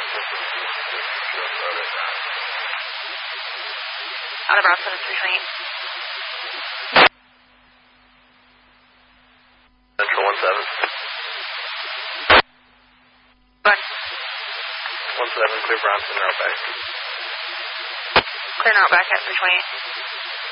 Out of Bronson, 328. Central 17. 17, clear Bronson, route back. Clear route back at 328.